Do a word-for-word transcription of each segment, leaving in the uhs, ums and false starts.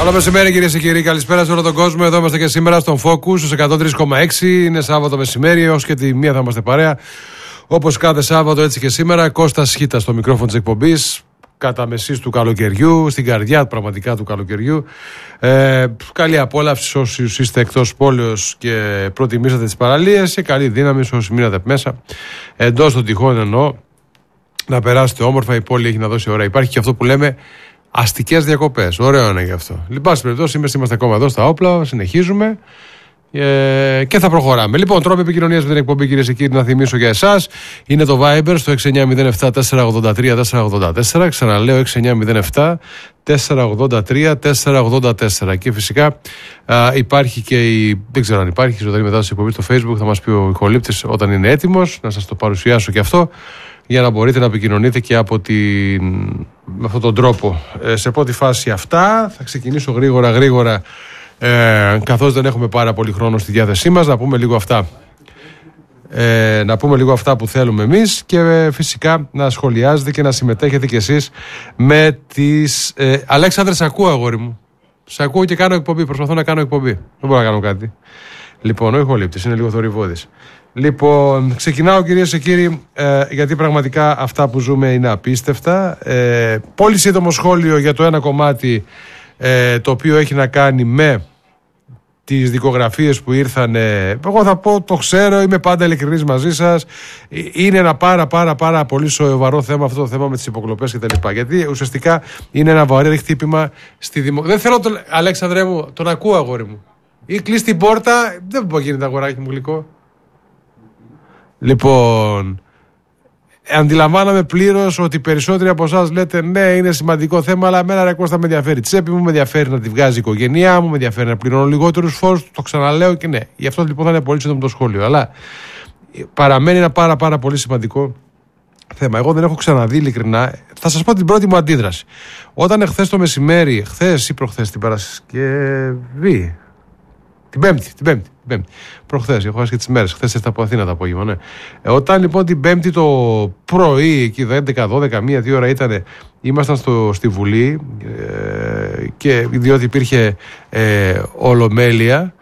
Καλό μεσημέρι, κυρίες και κύριοι. Καλησπέρα σε όλο τον κόσμο. Εδώ είμαστε και σήμερα στον Focus στους εκατόν τρία κόμμα έξι. Είναι Σάββατο μεσημέρι, έως και τη μία θα είμαστε παρέα. Όπως κάθε Σάββατο, έτσι και σήμερα. Κώστας Χίτας στο μικρόφωνο της εκπομπής. Κατά μεσής του καλοκαιριού, στην καρδιά πραγματικά του καλοκαιριού. Ε, καλή απόλαυση όσοι είστε εκτός πόλεως και προτιμήσατε τις παραλίες. Και καλή δύναμη όσοι μείνατε μέσα. Εντός των τυχών εννοώ. Να περάσετε όμορφα. Η πόλη έχει να δώσει ώρα. Υπάρχει και αυτό που λέμε αστικές διακοπές. Ωραίο είναι γι' αυτό. Εν πάση περιπτώσει, είμαστε ακόμα εδώ στα όπλα. Συνεχίζουμε. Ε, και θα προχωράμε. Λοιπόν, τρόπο επικοινωνίας με την εκπομπή, κυρίες και κύριοι, να θυμίσω για εσάς. Είναι το Viber στο έξι εννιά μηδέν επτά τέσσερα ογδόντα τρία τέσσερα ογδόντα τέσσερα. Ξαναλέω έξι εννιά μηδέν επτά τέσσερα ογδόντα τρία τέσσερα ογδόντα τέσσερα. Και φυσικά α, υπάρχει και η. Δεν ξέρω αν υπάρχει η ζωντανή μετάδοση εκπομπή στο Facebook. Θα μας πει ο ηχολήπτης όταν είναι έτοιμος. Να σας το παρουσιάσω και αυτό. Για να μπορείτε να επικοινωνείτε και από την... με αυτόν τον τρόπο. Ε, σε πρώτη φάση αυτά. Θα ξεκινήσω γρήγορα γρήγορα. Ε, καθώς δεν έχουμε πάρα πολύ χρόνο στη διάθεσή μας, να πούμε λίγο αυτά ε, να πούμε λίγο αυτά που θέλουμε εμείς και ε, φυσικά να σχολιάζετε και να συμμετέχετε κι εσείς με τις ε, Αλέξανδρε, σ' ακούω αγόρι μου, σ' ακούω και κάνω εκπομπή, προσπαθώ να κάνω εκπομπή, δεν μπορώ να κάνω κάτι. Λοιπόν, ο ηχολήπτης είναι λίγο θορυβώδης. Λοιπόν, ξεκινάω κυρίες και κύριοι, ε, γιατί πραγματικά αυτά που ζούμε είναι απίστευτα. ε, Πολύ σύντομο σχόλιο για το ένα κομμάτι, ε, το οποίο έχει να κάνει με τις δικογραφίες που ήρθαν. Εγώ θα πω, το ξέρω, είμαι πάντα ειλικρινής μαζί σας. Είναι ένα πάρα πάρα πάρα πολύ σοβαρό θέμα αυτό το θέμα με τις υποκλοπές κτλ. Γιατί ουσιαστικά είναι ένα βαρύ χτύπημα στη δημοκρατία. Δεν θέλω τον Αλέξανδρε μου, τον ακούω αγόρι μου. Ή κλείς την πόρτα, δεν μπορεί να γίνεται αγοράκι μου γλυκό. Λοιπόν, αντιλαμβάνομαι πλήρως ότι περισσότεροι από εσάς λέτε ναι, είναι σημαντικό θέμα, αλλά εμένα ρε Κώστα με ενδιαφέρει η τσέπη μου, με ενδιαφέρει να τη βγάζει η οικογένειά μου, με ενδιαφέρει να πληρώνω λιγότερους φόρους. Το ξαναλέω και ναι. Γι' αυτό λοιπόν θα είναι πολύ σύντομο το σχόλιο. Αλλά παραμένει ένα πάρα, πάρα πολύ σημαντικό θέμα. Εγώ δεν έχω ξαναδεί ειλικρινά. Θα σας πω την πρώτη μου αντίδραση. Όταν εχθές το μεσημέρι, χθες ή προχθές την Παρασκευή. Την Πέμπτη, την Πέμπτη, την Πέμπτη. Προχθές, έχω χάσει και τις μέρες. Χθες ήρθα από Αθήνα το απόγευμα, ναι. Ε, όταν λοιπόν την Πέμπτη το πρωί, εκεί έντεκα, δώδεκα, μία, δύο ώρα ήταν, ήμασταν στο, στη Βουλή ε, και διότι υπήρχε ε, ολομέλεια.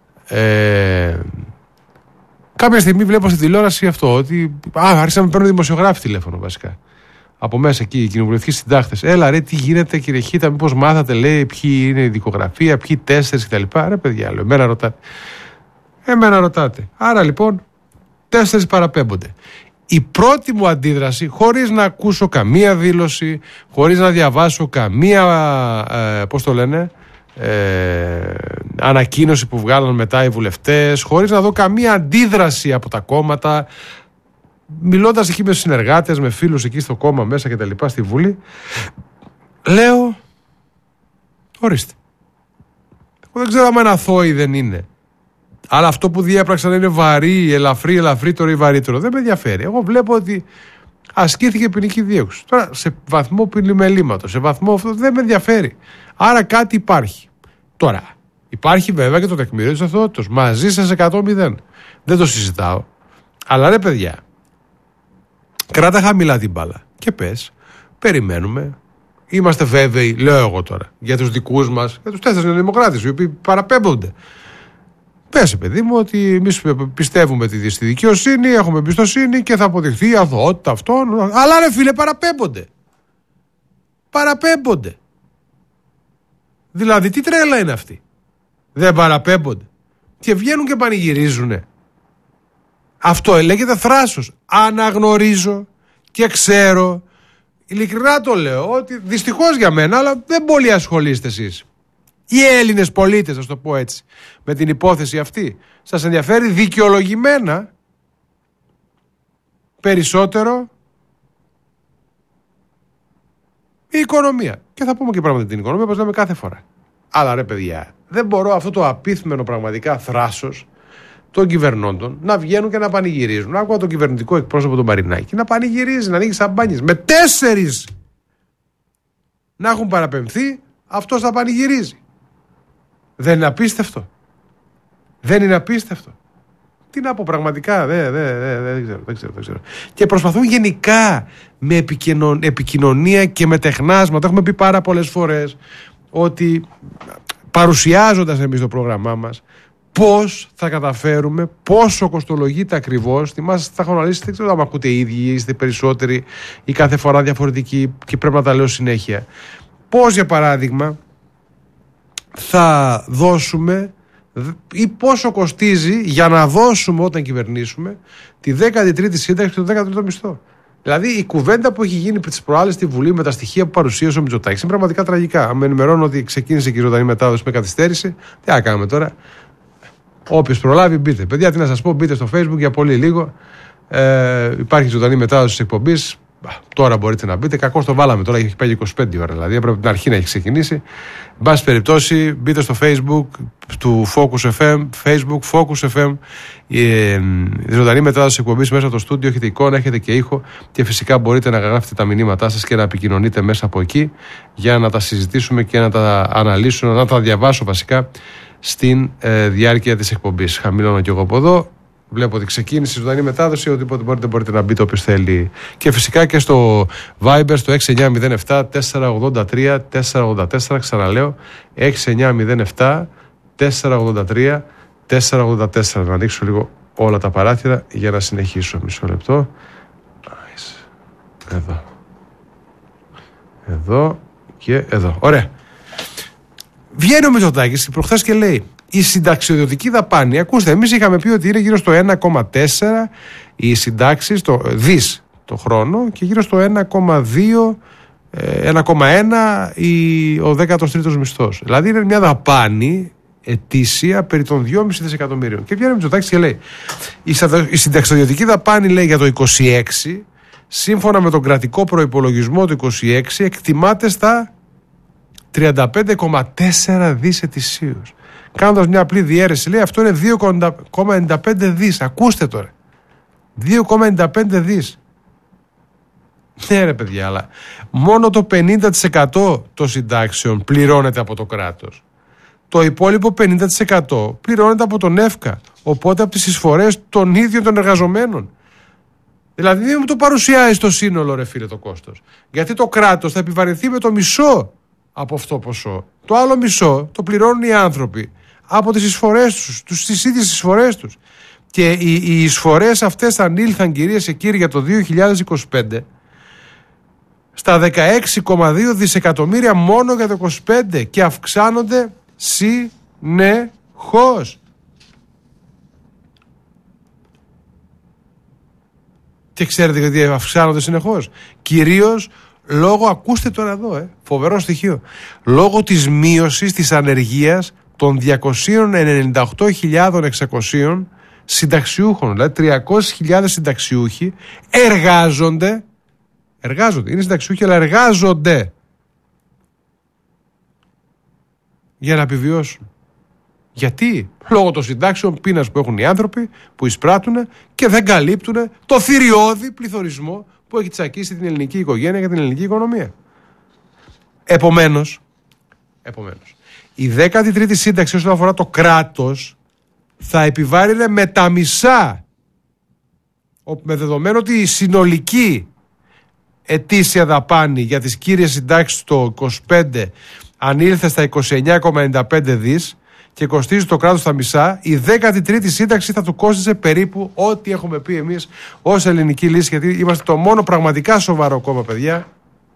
Ε, κάποια στιγμή βλέπω στην τηλεόραση αυτό, ότι α, άρχισαν να παίρνουν δημοσιογράφοι τηλέφωνο βασικά. Από μέσα εκεί, οι κοινοβουλευτικοί συντάχτες. Έλα ρε, τι γίνεται κύριε Χίτα, μήπως μάθατε, λέει, ποιοι είναι η δικογραφία, ποιοι τέσσερις κτλ. Ρε παιδιά, λέω, εμένα ρωτάτε. Εμένα ρωτάτε. Άρα λοιπόν, τέσσερις παραπέμπονται. Η πρώτη μου αντίδραση, χωρίς να ακούσω καμία δήλωση, χωρίς να διαβάσω καμία, ε, πώς το λένε, ε, ανακοίνωση που βγάλαν μετά οι βουλευτές, χωρίς να δω καμία αντίδραση από τα κόμματα, μιλώντας εκεί με συνεργάτες, με φίλους εκεί στο κόμμα μέσα και τα λοιπά στη Βουλή, λέω, ορίστε. Εγώ δεν ξέρω αν είναι αθώοι, δεν είναι. Αλλά αυτό που διέπραξαν είναι βαρύ, ελαφρύ, ελαφρύτερο ή βαρύτερο. Δεν με ενδιαφέρει. Εγώ βλέπω ότι ασκήθηκε ποινική δίωξη. Τώρα σε βαθμό ποινιμελήματος, σε βαθμό αυτό δεν με ενδιαφέρει. Άρα κάτι υπάρχει. Τώρα, υπάρχει βέβαια και το τεκμήριο της αθωότητας. Μαζί σας εκατό μηδέν. Δεν το συζητάω. Αλλά ρε παιδιά, κράτα χαμηλά την μπάλα και πες, περιμένουμε. Είμαστε βέβαιοι, λέω εγώ τώρα, για τους δικούς μας, για τους τέσσερις δημοκράτες, οι οποίοι παραπέμπονται. Πες, παιδί μου, ότι εμείς πιστεύουμε στη δικαιοσύνη, έχουμε εμπιστοσύνη και θα αποδειχθεί η αθωότητα αυτών. Αλλά ρε φίλε, παραπέμπονται. Παραπέμπονται. Δηλαδή, τι τρέλα είναι αυτή. Δεν παραπέμπονται. Και βγαίνουν και πανηγυρίζουνε. Αυτό λέγεται θράσος. Αναγνωρίζω και ξέρω, ειλικρινά το λέω, ότι δυστυχώς για μένα, αλλά δεν πολύ ασχολείστε εσείς. Οι Έλληνες πολίτες, να το πω έτσι, με την υπόθεση αυτή. Σας ενδιαφέρει δικαιολογημένα περισσότερο η οικονομία. Και θα πούμε και πράγματα την οικονομία, όπως λέμε κάθε φορά. Αλλά ρε παιδιά, δεν μπορώ αυτό το απίθμενο πραγματικά θράσος των κυβερνώντων να βγαίνουν και να πανηγυρίζουν. Να ακούω τον κυβερνητικό εκπρόσωπο τον Μαρινάκη να πανηγυρίζει, να ανοίγει σαμπάνιες. Με τέσσερις να έχουν παραπεμφθεί, αυτός θα πανηγυρίζει. Δεν είναι απίστευτο. Δεν είναι απίστευτο. Τι να πω πραγματικά, δεν, δεν, δεν, δεν, ξέρω, δεν, ξέρω, δεν ξέρω. Και προσπαθούν γενικά με επικοινωνία και με τεχνάσματα, έχουμε πει πάρα πολλές φορές, ότι παρουσιάζοντας εμείς το πρόγραμμά μας, πώς θα καταφέρουμε, πόσο κοστολογείται ακριβώς. Θυμάστε, τα έχω αναλύσει, δεν ξέρω αν ακούτε οι ίδιοι, είστε περισσότεροι ή κάθε φορά διαφορετικοί και πρέπει να τα λέω συνέχεια. Πώς, για παράδειγμα, θα δώσουμε ή πόσο κοστίζει για να δώσουμε όταν κυβερνήσουμε τη δέκατη τρίτη σύνταξη και το δέκατο τρίτο μισθό. Δηλαδή η κουβέντα που έχει γίνει τις προάλλες στη Βουλή με τα στοιχεία που παρουσίασε ο Μητσοτάκης είναι πραγματικά τραγικά. Αν με ενημερώνω ότι ξεκίνησε και η ζωντανή μετάδοση με καθυστέρηση, τι να κάνουμε τώρα. Όποιος προλάβει, μπείτε. Παιδιά, τι να σας πω, μπείτε στο Facebook για πολύ λίγο. Ε, υπάρχει ζωντανή μετάδοση της εκπομπής. Τώρα μπορείτε να μπείτε. Κακώς το βάλαμε τώρα, έχει πάει είκοσι πέντε ώρα. Δηλαδή έπρεπε την αρχή να έχει ξεκινήσει. Εν πάση περιπτώσει, μπείτε στο Facebook του Focus εφ εμ, Facebook Focus εφ εμ. Η, η ζωντανή μετάδοση της εκπομπής μέσα από το στούντιο. Έχετε εικόνα, έχετε και ήχο. Και φυσικά μπορείτε να γράφετε τα μηνύματά σας και να επικοινωνείτε μέσα από εκεί για να τα συζητήσουμε και να τα αναλύσω, να τα διαβάσω βασικά στην ε, διάρκεια της εκπομπής. Χαμηλώνω και εγώ από εδώ. Βλέπω ότι ξεκίνησε η ζωντανή μετάδοση. Οτιδήποτε μπορείτε, μπορείτε να μπείτε όποιος θέλει. Και φυσικά και στο Viber στο έξι εννιά μηδέν επτά τέσσερα ογδόντα τρία τέσσερα ογδόντα τέσσερα. Ξαναλέω έξι εννιά μηδέν επτά τέσσερα ογδόντα τρία τέσσερα ογδόντα τέσσερα. Να ανοίξω λίγο όλα τα παράθυρα για να συνεχίσω. Μισό λεπτό. Εδώ. Εδώ και εδώ. Ωραία. Βγαίνει ο Μητσοτάκης προχθές και λέει: η συνταξιοδοτική δαπάνη, ακούστε, εμείς είχαμε πει ότι είναι γύρω στο ένα κόμμα τέσσερα οι συντάξεις, το δις το χρόνο, και γύρω στο ένα κόμμα δύο, ένα κόμμα ένα η, ο δέκατος τρίτος μισθός. Δηλαδή είναι μια δαπάνη ετήσια περί των δυόμισι δισεκατομμύριων. Και βγαίνει ο Μητσοτάκης και λέει: η συνταξιοδοτική δαπάνη, λέει, για το είκοσι έξι, σύμφωνα με τον κρατικό προϋπολογισμό του είκοσι έξι, εκτιμάται στα τριάντα πέντε κόμμα τέσσερα δις ετησίως. Κάνοντας μια απλή διαίρεση, λέει, αυτό είναι δύο κόμμα ενενήντα πέντε δις. Ακούστε τώρα. δύο κόμμα ενενήντα πέντε δις. Ναι, ρε παιδιά, αλλά μόνο το πενήντα τοις εκατό των συντάξεων πληρώνεται από το κράτος. Το υπόλοιπο πενήντα τοις εκατό πληρώνεται από τον ΕΦΚΑ. Οπότε από τις εισφορές των ίδιων των εργαζομένων. Δηλαδή δεν μου το παρουσιάζει το σύνολο, ρε φίλε, το κόστος. Γιατί το κράτος θα επιβαρυνθεί με το μισό από αυτό το ποσό. Το άλλο μισό το πληρώνουν οι άνθρωποι από τις εισφορές τους, τους τις ίδιες εισφορές τους. Και οι, οι εισφορές αυτές ανήλθαν, κυρίες και κύριοι, για το δύο χιλιάδες είκοσι πέντε στα δεκαέξι κόμμα δύο δισεκατομμύρια μόνο για το είκοσι πέντε και αυξάνονται συνεχώς. Και ξέρετε γιατί αυξάνονται συνεχώς? Κυρίως λόγω, ακούστε τώρα εδώ, ε, φοβερό στοιχείο, λόγω της μείωσης της ανεργίας των διακόσιες ενενήντα οκτώ χιλιάδες εξακόσιων συνταξιούχων. Δηλαδή τριακόσιες χιλιάδες συνταξιούχοι εργάζονται, εργάζονται, είναι συνταξιούχοι αλλά εργάζονται για να επιβιώσουν. Γιατί? Λόγω των συντάξεων πείνας που έχουν οι άνθρωποι που εισπράττουν και δεν καλύπτουν το θηριώδη πληθωρισμό που έχει τσακίσει την ελληνική οικογένεια και την ελληνική οικονομία. Επομένως, επομένως η δέκατη τρίτη σύνταξη όσον αφορά το κράτος θα επιβάρυνε με τα μισά, με δεδομένο ότι η συνολική ετήσια δαπάνη για τις κύριες συντάξεις το είκοσι πέντε ανήλθε στα είκοσι εννιά κόμμα ενενήντα πέντε δις και κοστίζει το κράτος τα μισά, η δέκατη τρίτη σύνταξη θα του κόστιζε περίπου ό,τι έχουμε πει εμείς ως ελληνική λύση, γιατί είμαστε το μόνο πραγματικά σοβαρό κόμμα, παιδιά.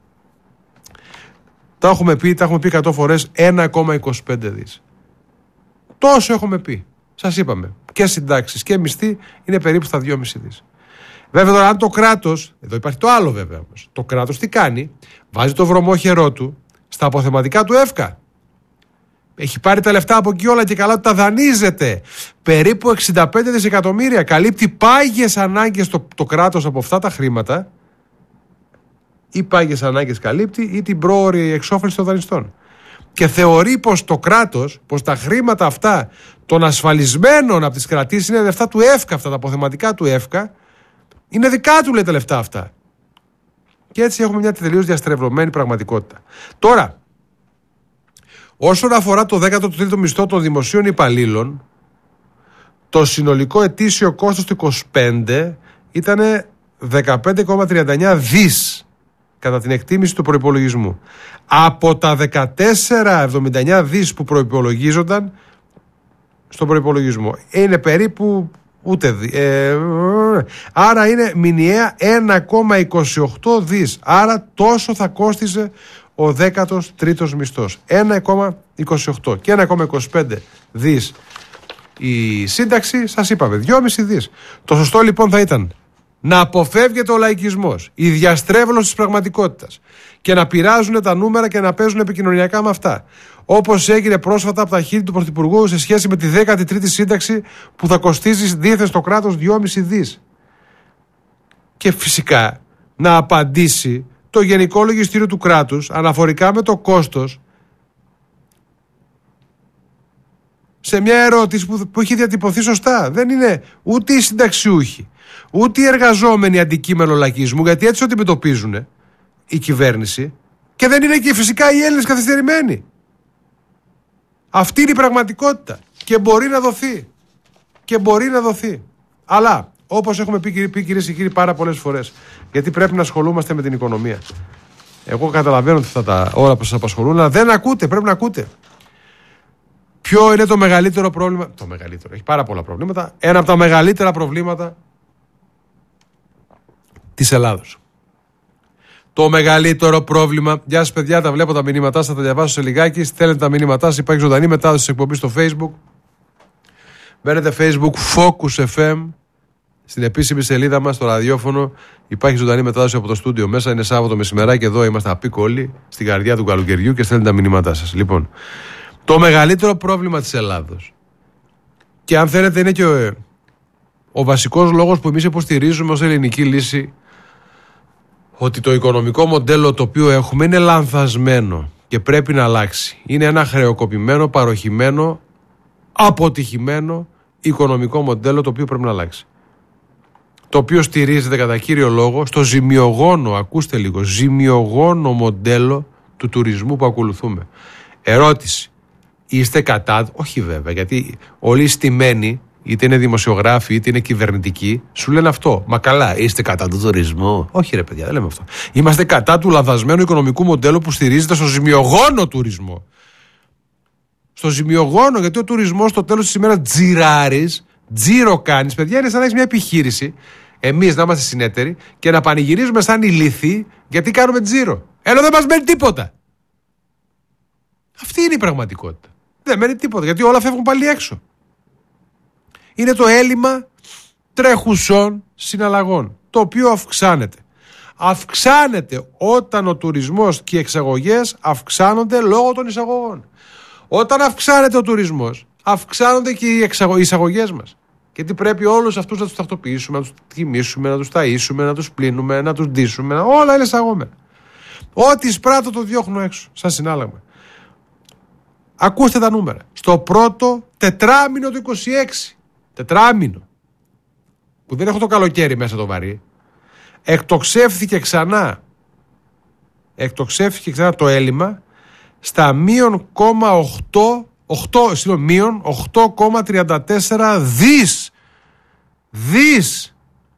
Τα έχουμε πει, τα έχουμε πει εκατό φορές, ένα κόμμα είκοσι πέντε δις. Τόσο έχουμε πει. Σας είπαμε. Και συντάξεις και μισθοί είναι περίπου στα δυόμισι δις. Βέβαια τώρα, αν το κράτος, εδώ υπάρχει το άλλο βέβαια όμως, το κράτος τι κάνει? Βάζει το βρωμόχερό του στα αποθεματικά του ΕΦΚΑ. Έχει πάρει τα λεφτά από εκεί όλα και καλά, τα δανείζεται. Περίπου εξήντα πέντε δισεκατομμύρια. Καλύπτει πάγιες ανάγκες το, το κράτος από αυτά τα χρήματα. Ή πάγιες ανάγκες καλύπτει, ή την πρόωρη εξόφληση των δανειστών. Και θεωρεί πως το κράτος, πως τα χρήματα αυτά των ασφαλισμένων από τις κρατήσεις είναι λεφτά του ΕΦΚΑ, αυτά τα αποθεματικά του ΕΦΚΑ, είναι δικά του, λέει, τα λεφτά αυτά. Και έτσι έχουμε μια τελείως διαστρεβλωμένη πραγματικότητα. Τώρα, όσον αφορά το δέκατο τρίτο μισθό των δημοσίων υπαλλήλων, το συνολικό ετήσιο κόστος του είκοσι πέντε ήταν δεκαπέντε κόμμα τριάντα εννέα δις. κατά την εκτίμηση του προϋπολογισμού. Από τα δεκατέσσερα κόμμα εβδομήντα εννέα δις που προϋπολογίζονταν στον προϋπολογισμό. Είναι περίπου ούτε δι, ε, άρα είναι μηνιαία ένα κόμμα είκοσι οκτώ δις. Άρα τόσο θα κόστιζε ο δέκατος τρίτος μισθός. ένα κόμμα είκοσι οκτώ και ένα κόμμα είκοσι πέντε δις η σύνταξη, σας είπαμε, δυόμισι δις. Το σωστό λοιπόν θα ήταν να αποφεύγεται ο λαϊκισμός, η διαστρέβλωση της πραγματικότητας και να πειράζουν τα νούμερα και να παίζουν επικοινωνιακά με αυτά. Όπως έγινε πρόσφατα από τα χείλη του Πρωθυπουργού σε σχέση με τη δέκατη τρίτη σύνταξη που θα κοστίζει δίθεν στο κράτος δυόμισι δις. Και φυσικά να απαντήσει το Γενικό Λογιστήριο του κράτους αναφορικά με το κόστος σε μια ερώτηση που, που έχει διατυπωθεί σωστά. Δεν είναι ούτε οι συνταξιούχοι, ούτε οι εργαζόμενοι αντικείμενο λαϊκισμού, γιατί έτσι το αντιμετωπίζουν η κυβέρνηση, και δεν είναι και φυσικά οι Έλληνες καθυστερημένοι. Αυτή είναι η πραγματικότητα και μπορεί να δοθεί. Και μπορεί να δοθεί. Αλλά, όπως έχουμε πει, πει κυρίες και κύριοι πάρα πολλές φορές, γιατί πρέπει να ασχολούμαστε με την οικονομία. Εγώ καταλαβαίνω ότι αυτά τα όλα που σας απασχολούν, αλλά δεν ακούτε, πρέπει να ακούτε. Ποιο είναι το μεγαλύτερο πρόβλημα? Το μεγαλύτερο, έχει πάρα πολλά προβλήματα. Ένα από τα μεγαλύτερα προβλήματα της Ελλάδος. Το μεγαλύτερο πρόβλημα. Γεια σας, παιδιά, τα βλέπω τα μηνύματά σας, θα τα διαβάσω σε λιγάκι. Στέλνετε τα μηνύματά σας, υπάρχει ζωντανή μετάδοση της εκπομπής στο Facebook. Μπαίνετε Facebook, Focus εφ εμ, στην επίσημη σελίδα μας, στο ραδιόφωνο. Υπάρχει ζωντανή μετάδοση από το στούντιο μέσα. Είναι Σάββατο μεσημεράκι, εδώ είμαστε απίκο όλοι, στην καρδιά του καλοκαιριού, και στέλνετε τα μηνύματά σας. Λοιπόν, το μεγαλύτερο πρόβλημα της Ελλάδος, και αν θέλετε είναι και ο, ο βασικός λόγος που εμείς υποστηρίζουμε ως ελληνική λύση, ότι το οικονομικό μοντέλο το οποίο έχουμε είναι λανθασμένο και πρέπει να αλλάξει. Είναι ένα χρεοκοπημένο, παροχημένο, αποτυχημένο οικονομικό μοντέλο το οποίο πρέπει να αλλάξει. Το οποίο στηρίζεται κατά κύριο λόγο στο ζημιογόνο, ακούστε λίγο, ζημιογόνο μοντέλο του τουρισμού που ακολουθούμε. Ερώτηση, είστε κατά? Όχι βέβαια, γιατί όλοι οι στημένοι, είτε είναι δημοσιογράφοι είτε είναι κυβερνητικοί, σου λένε αυτό. Μα καλά, είστε κατά του τουρισμού? Όχι ρε παιδιά, δεν λέμε αυτό. Είμαστε κατά του λανθασμένου οικονομικού μοντέλου που στηρίζεται στο ζημιογόνο τουρισμό. Στο ζημιογόνο, γιατί ο τουρισμός στο τέλος της ημέρας τζιράρεις, τζίρο κάνεις. Παιδιά, είναι σαν να έχεις μια επιχείρηση, εμείς να είμαστε συνέτεροι, και να πανηγυρίζουμε σαν ηλίθιοι γιατί κάνουμε τζίρο. Ενώ δεν μας μένει τίποτα. Αυτή είναι η πραγματικότητα. Δεν μένει τίποτα, γιατί όλα φεύγουν πάλι έξω. Είναι το έλλειμμα τρέχουσών συναλλαγών, το οποίο αυξάνεται. Αυξάνεται όταν ο τουρισμός και οι εξαγωγές αυξάνονται λόγω των εισαγωγών. Όταν αυξάνεται ο τουρισμός, αυξάνονται και οι εισαγωγές μας. Γιατί πρέπει όλους αυτούς να τους τακτοποιήσουμε, να τους τιμήσουμε, να τους ταΐσουμε, να τους πλύνουμε, να τους ντύσουμε. Όλα είναι εισαγόμενα. Ό,τι εισπράττω το διώχνω έξω, σαν συνάλλαγμα. Ακούστε τα νούμερα. Στο πρώτο τετράμινο του είκοσι έξι, τετράμινο, που δεν έχω το καλοκαίρι μέσα το βαρύ, εκτοξεύθηκε ξανά, εκτοξεύθηκε ξανά το έλλειμμα στα μείον οκτώ κόμμα τριάντα τέσσερα δις. Δις.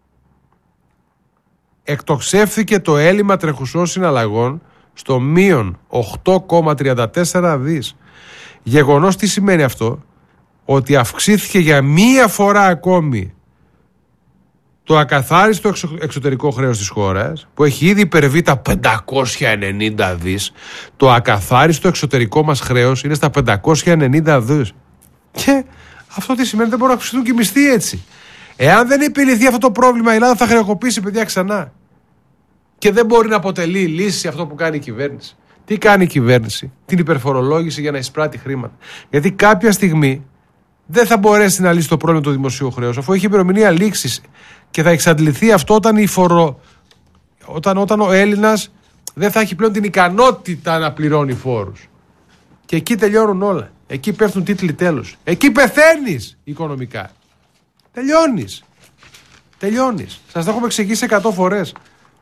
Εκτοξεύθηκε το έλλειμμα τρεχουσών συναλλαγών στο μείον οκτώ κόμμα τριάντα τέσσερα δις. Γεγονός τι σημαίνει αυτό? Ότι αυξήθηκε για μία φορά ακόμη το ακαθάριστο εξω, εξωτερικό χρέος της χώρας, που έχει ήδη υπερβεί τα πεντακόσια ενενήντα δις. Το ακαθάριστο εξωτερικό μας χρέος είναι στα πεντακόσια ενενήντα δις. Και αυτό τι σημαίνει? Δεν μπορούν να αυξηθούν και οι μισθοί έτσι. Εάν δεν επιληθεί αυτό το πρόβλημα, η Ελλάδα θα χρεοκοπήσει, παιδιά, ξανά. Και δεν μπορεί να αποτελεί λύση αυτό που κάνει η κυβέρνηση. Τι κάνει η κυβέρνηση? Την υπερφορολόγηση για να εισπράττει χρήματα. Γιατί κάποια στιγμή δεν θα μπορέσει να λύσει το πρόβλημα του δημοσίου χρέους, αφού έχει ημερομηνία λήξης, και θα εξαντληθεί αυτό όταν, η φορο... όταν, όταν ο Έλληνας δεν θα έχει πλέον την ικανότητα να πληρώνει φόρους. Και εκεί τελειώνουν όλα. Εκεί πέφτουν τίτλοι τέλους. Εκεί πεθαίνεις οικονομικά. Τελειώνεις. Τελειώνεις. Σας το έχουμε εξηγήσει εκατό φορές.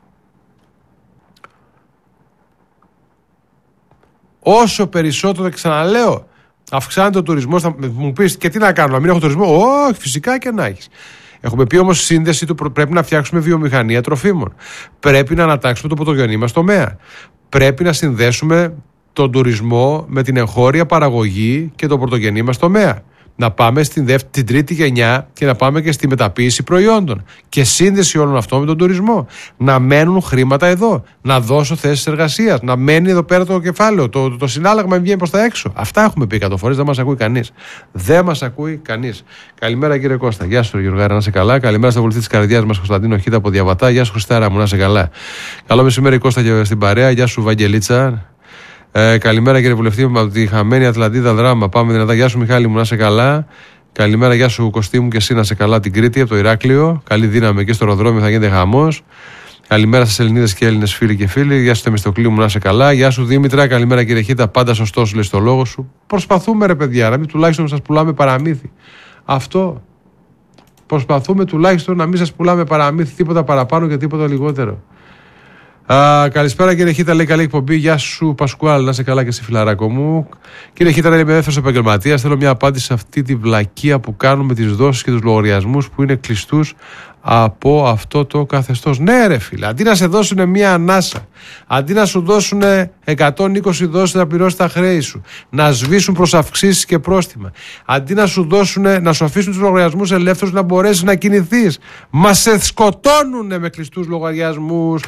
Όσο περισσότερο, ξαναλέω, αυξάνεται ο τουρισμός, θα μου πεις, και τι να κάνω, να μην έχω τουρισμό? Όχι, φυσικά και να έχεις. Έχουμε πει όμως σύνδεση του πρέπει να φτιάξουμε βιομηχανία τροφίμων. Πρέπει να ανατάξουμε το πρωτογενή μας τομέα. Πρέπει να συνδέσουμε τον τουρισμό με την εγχώρια παραγωγή και τον πρωτογενή μας τομέα. Να πάμε στην, δεύ, την τρίτη γενιά και να πάμε και στη μεταποίηση προϊόντων. Και σύνδεση όλων αυτών με τον τουρισμό. Να μένουν χρήματα εδώ. Να δώσω θέσεις εργασίας. Να μένει εδώ πέρα το κεφάλαιο. Το, το, το συνάλλαγμα βγαίνει προς τα έξω. Αυτά έχουμε πει εκατό φορές. Δεν μας ακούει κανείς. Δεν μας ακούει κανείς. Καλημέρα κύριε Κώστα. Γεια σου Γιωργάρα, να είσαι καλά. Καλημέρα στα βουλευτή της καρδιάς μας Κωνσταντίνο Χίτα από Διαβατά. Γεια σου Χριστάρα μου, να είσαι καλά. Καλό μεσημέρι Κώστα και στην παρέα. Γεια σου Βαγγελίτσα. Ε, καλημέρα κύριε βουλευτή από τη χαμένη Ατλαντίδα Δράμα. Πάμε δυνατά. Γεια σου Μιχάλη μου, να είσαι καλά. Καλημέρα, γεια σου Κωστή μου και εσύ να είσαι καλά την Κρήτη από το Ηράκλειο. Καλή δύναμη εκεί στο αεροδρόμιο, θα γίνεται χαμός. Καλημέρα στις Ελληνίδες και Έλληνες φίλοι και φίλοι. Γεια σου Θεμιστοκλή μου, να είσαι καλά. Γεια σου Δήμητρα, καλημέρα κύριε Χίτα. Πάντα σωστό σου λέει στο λόγο σου. Προσπαθούμε ρε παιδιά, να μην τουλάχιστον σας πουλάμε παραμύθι. Αυτό. Προσπαθούμε τουλάχιστον να μην σας πουλάμε παραμύθι, τίποτα παραπάνω και τίποτα λιγότερο. Α, καλησπέρα κύριε Χίτα, λέει καλή εκπομπή. Γεια σου Πασκουάλ, να είσαι καλά και εσύ φιλαράκο μου. Κύριε Χίτα, λέει είμαι ελεύθερος επαγγελματίας. Θέλω μια απάντηση σε αυτή τη βλακεία που κάνουμε τις δόσεις και τους λογαριασμούς που είναι κλειστούς από αυτό το καθεστώς. Ναι ρε φίλε, αντί να σε δώσουν μια ανάσα, αντί να σου δώσουν εκατόν είκοσι δόσεις να πληρώσεις τα χρέη σου, να σβήσουν προς αυξήσεις και πρόστιμα, αντί να σου δώσουν, να σου αφήσουν τους λογαριασμούς ελεύθερους να μπορέσεις να κινηθείς, μα σε σκοτώνουνε με κλειστούς λογαριασμούς,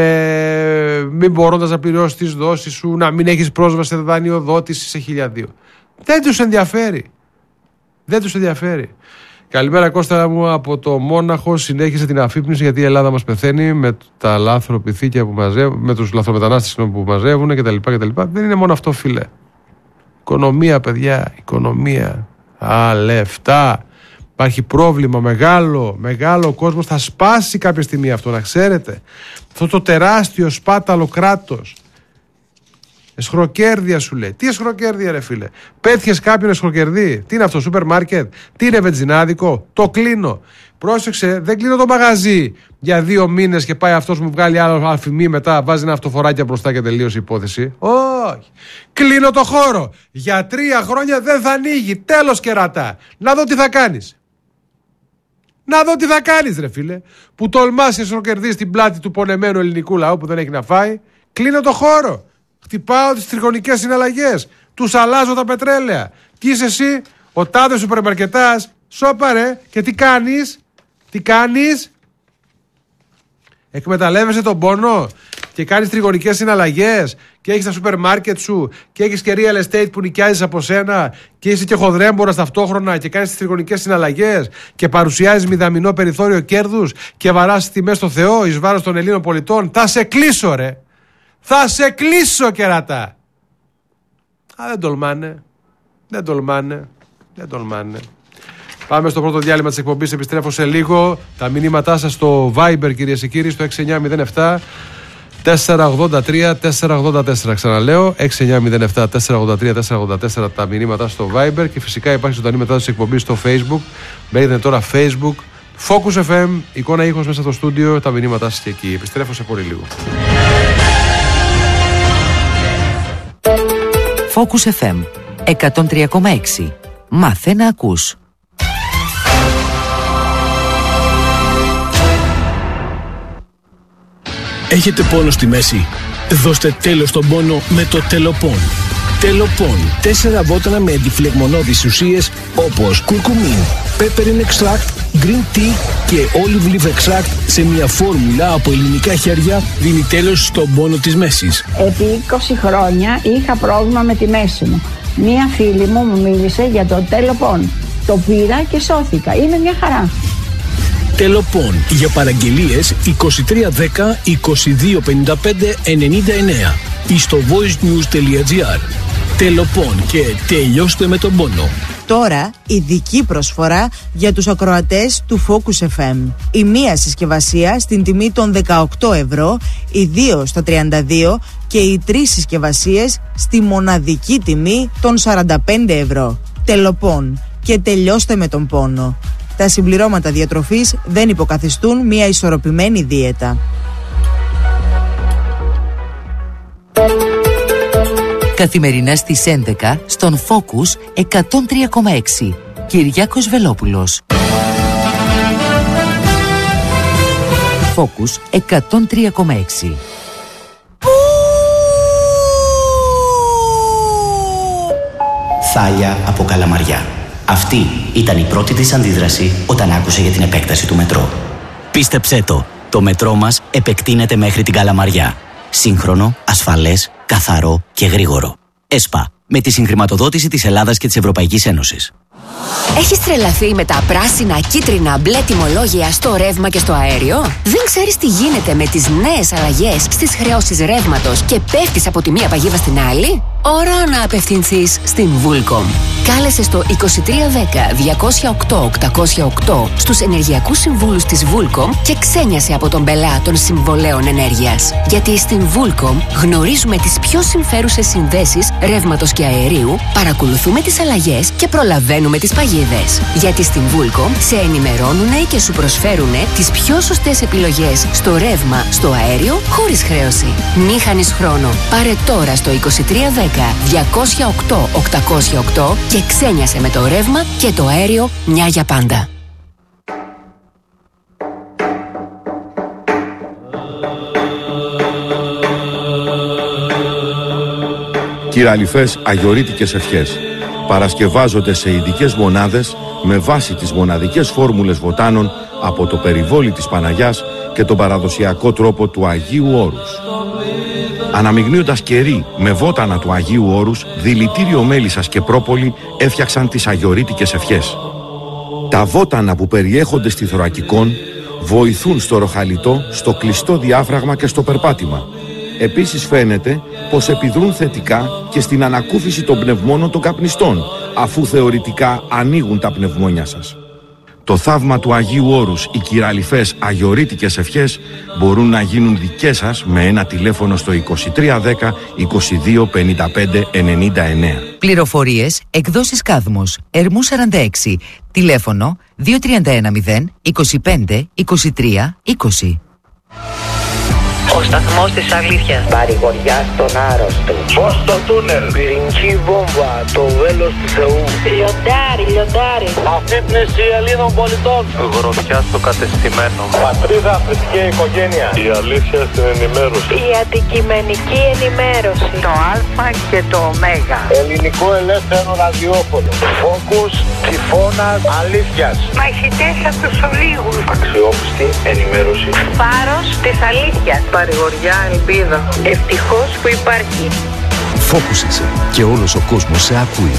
με μην μπορώντας να πληρώσεις τις δόσεις σου, να μην έχεις πρόσβαση σε δανειοδότηση, σε χίλια δύο. Δεν τους ενδιαφέρει. Δεν τους ενδιαφέρει. Καλημέρα Κώστα μου από το Μόναχο. Συνέχισε την αφύπνιση γιατί η Ελλάδα μας πεθαίνει με τα λάθροπηθήκια που μαζεύουν, με τους λαθρομετανάστες που μαζεύουν κτλ, κτλ. Δεν είναι μόνο αυτό φίλε. Οικονομία παιδιά, οικονομία. Α, λεφτά. Υπάρχει πρόβλημα μεγάλο, μεγάλο. Ο κόσμος θα σπάσει κάποια στιγμή αυτό, να ξέρετε. Αυτό το τεράστιο σπάταλο κράτος. Εσχροκέρδια σου λέει. Τι εσχροκέρδια ρε φίλε. Πέτυχες κάποιον εσχροκερδί. Τι είναι αυτό, σούπερ μάρκετ. Τι είναι βενζινάδικο. Το κλείνω. Πρόσεξε, δεν κλείνω το μαγαζί για δύο μήνες και πάει αυτός μου βγάλει άλλο αφημί μετά. Βάζει ένα αυτοφοράκια μπροστά και τελείωσε η υπόθεση. Όχι. Κλείνω το χώρο. Για τρία χρόνια δεν θα ανοίγει. Τέλος κερατά. Να δω τι θα κάνεις. Να δω τι θα κάνεις ρε φίλε. Που τολμάς και εσχροκερδείς την πλάτη του πονεμένου ελληνικού λαού που δεν έχει να φάει. Κλείνω το χώρο. Χτυπάω τις τριγωνικές συναλλαγές. Τους αλλάζω τα πετρέλαια. Τι είσαι εσύ, ο τάδε σούπερ μαρκετάς. Σώπα ρε. Και τι κάνεις. Τι κάνεις. Εκμεταλλεύεσαι τον πόνο και κάνεις τριγωνικές συναλλαγές και έχεις τα σούπερ μάρκετ σου και έχεις και real estate που νοικιάζεις από σένα και είσαι και χοδρέμπορας ταυτόχρονα και κάνεις τις τριγωνικές συναλλαγές και παρουσιάζεις μηδαμινό περιθώριο κέρδους και βαράς τιμές στο Θεό εις βάρος των Ελλήνων πολιτών. Θα σε κλείσω ρε. Θα σε κλείσω κερατά. Α, δεν τολμάνε. Δεν τολμάνε. Δεν τολμάνε. Πάμε στο πρώτο διάλειμμα της εκπομπής. Επιστρέφω σε λίγο. Τα μηνύματά σας στο Viber κυρίες και κύριοι στο έξι εννιά μηδέν επτά τέσσερα ογδόντα τρία τέσσερα ογδόντα τέσσερα. Ξαναλέω έξι εννιά μηδέν επτά τέσσερα ογδόντα τρία τέσσερα ογδόντα τέσσερα τα μηνύματά στο Viber και φυσικά υπάρχει ζωντανή μετάδοση της εκπομπής στο Facebook. Μπαίνετε τώρα Facebook Focus εφ εμ, εικόνα ήχος μέσα στο στούντιο, τα μηνύματά σας και εκεί. Επιστρέφω σε πολύ λίγο. Focus εφ εμ εκατόν τρία κόμμα έξι. Μάθε να ακούς. Έχετε πόνο στη μέση? Δώστε τέλος στον πόνο με το Τελοπών. Τελοπών. Τέσσερα βότανα με αντιφλεγμονώδεις ουσίες όπως κουρκουμίν, peppermint extract, green tea και olive leaf extract σε μια φόρμουλα από ελληνικά χέρια δίνει τέλος στον πόνο της μέσης. Επί είκοσι χρόνια είχα πρόβλημα με τη μέση μου. Μία φίλη μου μου μίλησε για το Τελοπών. Το πήρα και σώθηκα. Είναι μια χαρά. Τελοπών. Για παραγγελίες είκοσι τρία δέκα είκοσι δύο πενήντα πέντε ενενήντα εννέα ή στο voicenews.gr. Τελοπών και τελειώστε με τον πόνο. Τώρα ειδική προσφορά για τους ακροατές του Focus εφ εμ. Η μία συσκευασία στην τιμή των δεκαοκτώ ευρώ, οι δύο στα τριάντα δύο και οι τρεις συσκευασίες στη μοναδική τιμή των σαράντα πέντε ευρώ. Τελοπών και τελειώστε με τον πόνο. Τα συμπληρώματα διατροφής δεν υποκαθιστούν μια ισορροπημένη δίαιτα. Καθημερινά στις έντεκα στον Focus εκατόν τρία κόμμα έξι. Κυριάκος Βελόπουλος. Focus εκατόν τρία κόμμα έξι. Θάλια από Καλαμαριά. Αυτή ήταν η πρώτη της αντίδραση όταν άκουσε για την επέκταση του μετρό. Πίστεψέ το, το μετρό μας επεκτείνεται μέχρι την Καλαμαριά. Σύγχρονο, ασφαλές, καθαρό και γρήγορο. ΕΣΠΑ, με τη συγχρηματοδότηση της Ελλάδας και της Ευρωπαϊκής Ένωσης. Έχεις τρελαθεί με τα πράσινα, κίτρινα, μπλε τιμολόγια στο ρεύμα και στο αέριο? Δεν ξέρεις τι γίνεται με τις νέες αλλαγές στις χρεώσεις ρεύματος και πέφτεις από τη μία παγίδα στην άλλη? Ώρα να απευθυνθείς στην Vulcom. Κάλεσε στο είκοσι τρία δέκα διακόσια οκτώ οκτακόσια οκτώ στους ενεργειακούς συμβούλους της Vulcom και ξένιασε από τον πελά των συμβολέων ενέργειας. Γιατί στην Vulcom γνωρίζουμε τις πιο συμφέρουσες συνδέσεις ρεύματος και αερίου, παρακολουθούμε τις αλλαγές και προλαβαίνουμε τις παγίδες. Γιατί στην Vulcom σε ενημερώνουνε και σου προσφέρουνε τις πιο σωστές επιλογές στο ρεύμα, στο αέριο, χωρίς χρέωση. Μη χάνεις χρόνο. Πάρε τώρα στο είκοσι τρία δέκα διακόσια οκτώ οκτακόσια οκτώ και ξένιασε με το ρεύμα και το αέριο μια για πάντα. Κυραλιφές αγιορείτικες ευχές παρασκευάζονται σε ειδικές μονάδες με βάση τις μοναδικές φόρμουλες βοτάνων από το περιβόλι της Παναγιάς και τον παραδοσιακό τρόπο του Αγίου Όρους. Αναμειγνύοντας κερί με βότανα του Αγίου Όρους, δηλητήριο μέλισσας και πρόπολη έφτιαξαν τις αγιορείτικες ευχές. Τα βότανα που περιέχονται στη θωρακικόν βοηθούν στο ροχαλιτό, στο κλειστό διάφραγμα και στο περπάτημα. Επίσης φαίνεται πως επιδρούν θετικά και στην ανακούφιση των πνευμόνων των καπνιστών, αφού θεωρητικά ανοίγουν τα πνευμόνια σας. Το θαύμα του Αγίου Όρους, οι κυραλιφές αγιορείτικες ευχές μπορούν να γίνουν δικές σας με ένα τηλέφωνο στο είκοσι τρία δέκα είκοσι δύο πενήντα πέντε ενενήντα εννέα. Πληροφορίες, εκδόσεις Κάδμος, Ερμού σαράντα έξι, τηλέφωνο δύο τρία ένα μηδέν είκοσι πέντε είκοσι τρία είκοσι. Ο σταθμός της αλήθειας. Παρηγοριά στον άρρωστο. Φως στο τούνελ. Πυρηνική βόμβα. Το βέλος του Θεού. Λιοντάρι, λιοντάρι. Αφύπνιση Ελλήνων πολιτών. Γροθιά στο κατεστημένο. Πατρίδα, θρησκεία, οικογένεια. Η αλήθεια στην ενημέρωση. Η αντικειμενική ενημέρωση. Το Α και το Ω. Ελληνικό ελεύθερο ραδιόφωνο. Φόκους, τυφώνας, αλήθειας. Μαχητές από τους ολίγους. Αξιόπιστη ενημέρωση. Φάρος της αλήθειας. Παρηγοριά, ελπίδα. Ευτυχώς που υπάρχει. Focus είσαι και όλος ο κόσμος σε ακούει.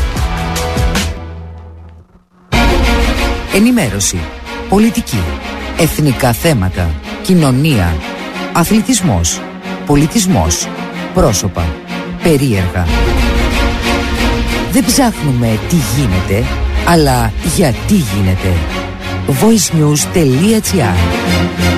Ενημέρωση, πολιτική, εθνικά θέματα, κοινωνία, αθλητισμός, πολιτισμός, πρόσωπα, περίεργα. Δεν ψάχνουμε τι γίνεται, αλλά γιατί γίνεται. voice news τελεία gr